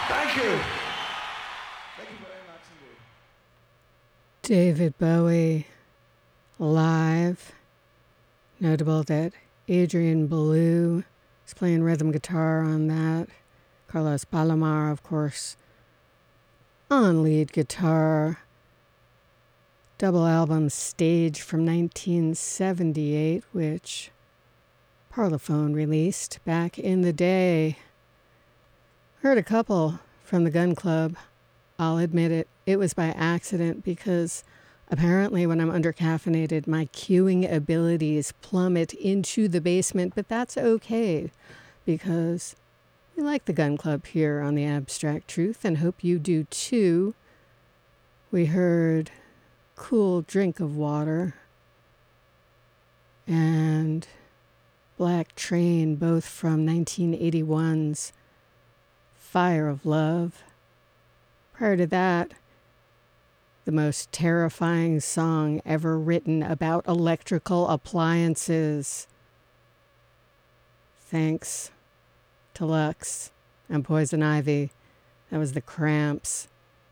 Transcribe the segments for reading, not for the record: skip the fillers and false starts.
Thank you. Thank you very much indeed. David Bowie live. Notable that Adrian Belew is playing rhythm guitar on that. Carlos Palomar, of course, on lead guitar. Double album Stage from 1978, which Parlophone released back in the day. Heard a couple from the Gun Club. I'll admit it. It was by accident because apparently when I'm undercaffeinated, my cueing abilities plummet into the basement, but that's okay because we like the Gun Club here on The Abstract Truth and hope you do too. We heard Cool Drink of Water and Black Train, both from 1981's Fire of Love. Prior to that, the most terrifying song ever written about electrical appliances. Thanks to Lux and Poison Ivy. That was the Cramps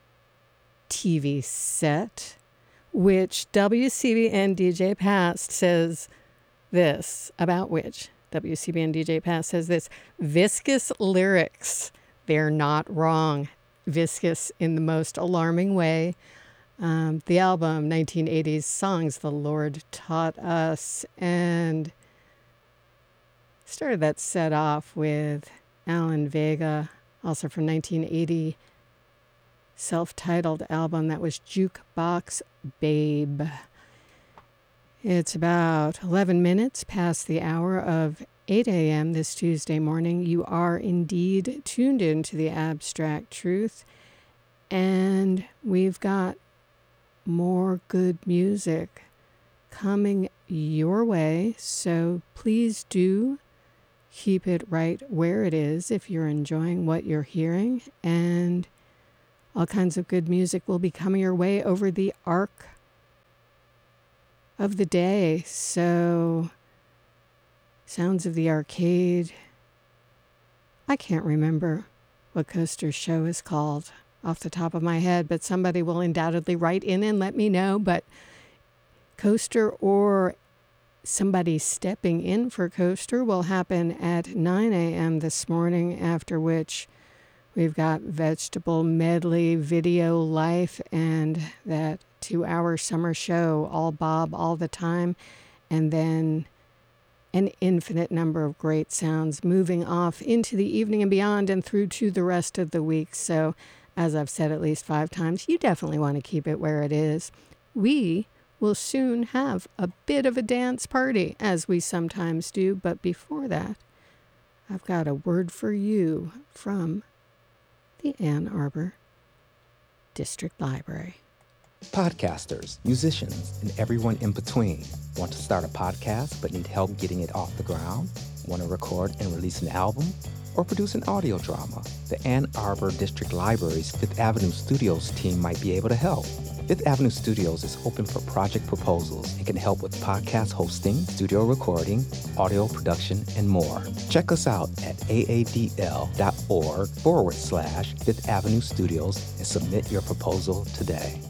TV set, which WCBN DJ Past says this, about which WCBN DJ Past says this: viscous lyrics. They're not wrong. Viscous in the most alarming way. The album 1980s Songs the Lord Taught Us, and started that set off with Alan Vega, also from 1980, self-titled album that was Jukebox Babe. It's about 11 minutes past the hour of 8 a.m. this Tuesday morning. You are indeed tuned into The Abstract Truth, and we've got more good music coming your way, so please do keep it right where it is if you're enjoying what you're hearing, and all kinds of good music will be coming your way over the arc of the day. So Sounds of the Arcade. I can't remember what Coaster's show is called off the top of my head, but somebody will undoubtedly write in and let me know. But Coaster or somebody stepping in for Coaster will happen at 9 a.m. this morning, after which we've got Vegetable Medley, Video Life, and that 2-hour summer show, All Bob, All the Time, and then an infinite number of great sounds moving off into the evening and beyond and through to the rest of the week. So, as I've said at least 5 times, you definitely want to keep it where it is. We will soon have a bit of a dance party, as we sometimes do, but before that, I've got a word for you from the Ann Arbor District Library. Podcasters, musicians, and everyone in between. Want to start a podcast but need help getting it off the ground? Want to record and release an album? Or produce an audio drama? The Ann Arbor District Library's Fifth Avenue Studios team might be able to help. Fifth Avenue Studios is open for project proposals and can help with podcast hosting, studio recording, audio production, and more. Check us out at aadl.org/Fifth Avenue Studios and submit your proposal today.